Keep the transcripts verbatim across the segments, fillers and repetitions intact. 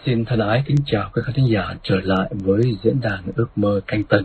Xin thân ái kính chào quý khán thính giả trở lại với diễn đàn Ước mơ canh Tân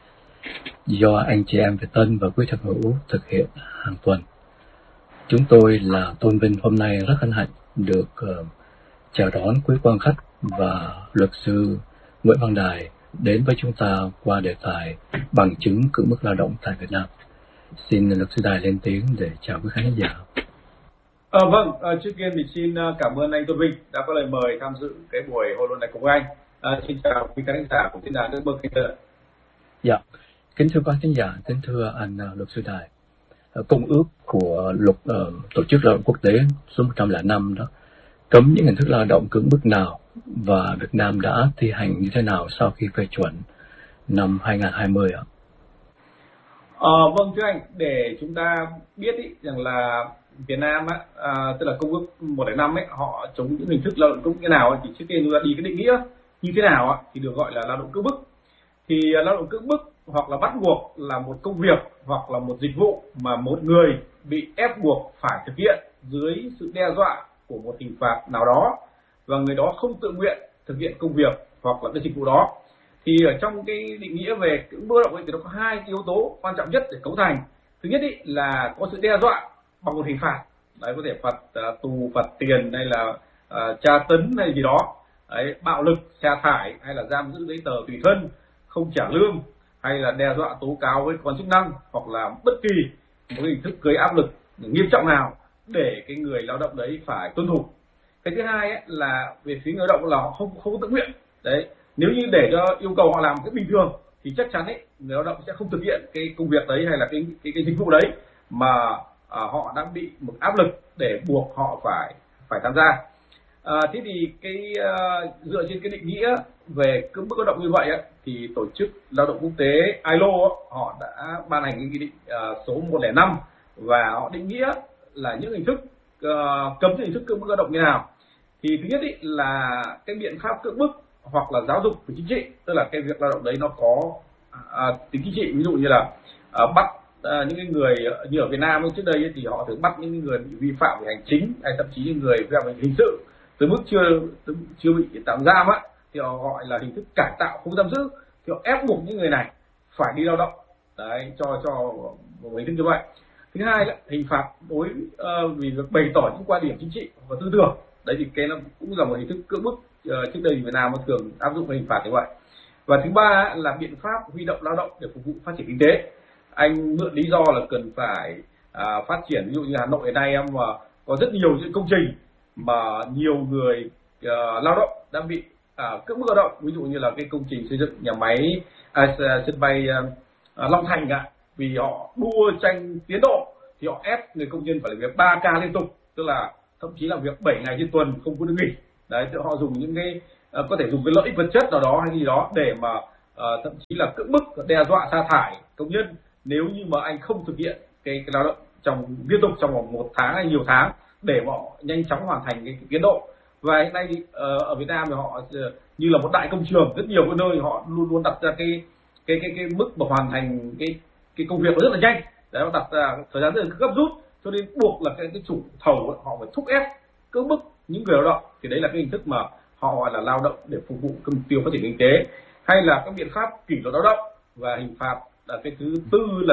do anh chị em Việt Tân và quý thân hữu thực hiện hàng tuần. Chúng tôi là Tôn Vinh, hôm nay rất hân hạnh được uh, chào đón quý quan khách và luật sư Nguyễn Văn Đài đến với chúng ta qua đề tài bằng chứng cưỡng bức lao động tại Việt Nam. Xin luật sư Đài lên tiếng để chào quý khán giả. À, vâng, à, trước tiên thì xin cảm ơn anh Tôn Vinh đã có lời mời tham dự cái buổi hội luận này cùng anh. À, xin chào quý khán giả của diễn đàn Ước mơ canh Tân. Dạ, kính thưa quý khán giả, kính thưa anh uh, luật sư Đài. Uh, công ước của luật uh, tổ chức lao động quốc tế số một trăm lẻ năm đó cấm những hình thức lao động cưỡng bức nào và Việt Nam đã thi hành như thế nào sau khi phê chuẩn năm hai nghìn không trăm hai mươi ạ? À, vâng thưa anh, để chúng ta biết ý, rằng là Việt Nam á, à, tức là công ước một không năm ấy, họ chống những hình thức lao động cưỡng bức như nào ấy, thì trước tiên chúng ta đi cái định nghĩa như thế nào á, thì được gọi là lao động cưỡng bức. Thì uh, lao động cưỡng bức hoặc là bắt buộc là một công việc hoặc là một dịch vụ mà một người bị ép buộc phải thực hiện dưới sự đe dọa của một hình phạt nào đó và người đó không tự nguyện thực hiện công việc hoặc là cái dịch vụ đó. Thì ở trong cái định nghĩa về cưỡng bức lao động ấy, thì nó có hai yếu tố quan trọng nhất để cấu thành. Thứ nhất ý, là có sự đe dọa bằng một hình phạt, đấy, có thể phạt uh, tù, phạt tiền hay là uh, tra tấn hay gì đó, đấy, bạo lực, sa thải hay là giam giữ giấy tờ tùy thân, không trả lương hay là đe dọa tố cáo với cơ quan chức năng hoặc là bất kỳ một hình thức gây áp lực nghiêm trọng nào để cái người lao động đấy phải tuân thủ. Cái thứ hai ấy, là về phía người lao động là họ không không tự nguyện. Đấy, nếu như để cho yêu cầu họ làm cái bình thường thì chắc chắn ấy người lao động sẽ không thực hiện cái công việc đấy hay là cái cái, cái dịch vụ đấy mà à, họ đang bị một áp lực để buộc họ phải phải tham gia. À, thế thì cái uh, dựa trên cái định nghĩa về cưỡng bức lao động như vậy á, thì tổ chức lao động quốc tế i lô á, họ đã ban hành cái nghị định uh, số một không năm và họ định nghĩa là những hình thức uh, cấm những hình thức cưỡng bức lao động như nào. Thì thứ nhất ý, là cái biện pháp cưỡng bức hoặc là giáo dục của chính trị, tức là cái việc lao động đấy nó có uh, tính chính trị, ví dụ như là uh, bắt uh, những cái người như ở Việt Nam trước đây ấy, thì họ thường bắt những người bị vi phạm về hành chính hay thậm chí những người vi phạm về hình sự từ mức chưa chưa bị tạm giam á, thì họ gọi là hình thức cải tạo không giam giữ, thì họ ép buộc những người này phải đi lao động, đấy, cho cho một hình thức như vậy. Thứ hai là hình phạt đối uh, vì việc bày tỏ những quan điểm chính trị và tư tưởng, đấy thì cái nó cũng là một hình thức cưỡng bức. Uh, trước đây Việt Nam nó thường áp dụng hình phạt như vậy. Và thứ ba là biện pháp huy động lao động để phục vụ phát triển kinh tế. Anh mượn lý do là cần phải uh, phát triển, ví dụ như Hà Nội hiện nay em mà uh, có rất nhiều những công trình mà nhiều người uh, lao động đã bị uh, cưỡng bức lao động, ví dụ như là cái công trình xây dựng nhà máy à, sân bay uh, Long Thành ạ, vì họ đua tranh tiến độ thì họ ép người công nhân phải làm việc ba ca liên tục, tức là thậm chí làm việc bảy ngày trên tuần không có được nghỉ. Đấy, thì họ dùng những cái uh, có thể dùng cái lợi ích vật chất nào đó hay gì đó để mà uh, thậm chí là cưỡng bức, đe dọa sa thải công nhân nếu như mà anh không thực hiện cái, cái lao động trong liên tục trong vòng một tháng hay nhiều tháng để họ nhanh chóng hoàn thành cái, cái tiến độ. Và hiện nay thì uh, ở Việt Nam thì họ uh, như là một đại công trường, rất nhiều cái nơi họ luôn luôn đặt ra cái cái cái cái mức mà hoàn thành cái cái công việc nó rất là nhanh, đấy, họ đặt ra thời gian rất là gấp rút, cho nên buộc là cái cái chủ thầu ấy, họ phải thúc ép cưỡng bức những người lao động. Thì đấy là cái hình thức mà họ gọi là lao động để phục vụ cái mục tiêu phát triển kinh tế. Hay là các biện pháp kỷ luật lao động, và hình phạt là cái thứ tư là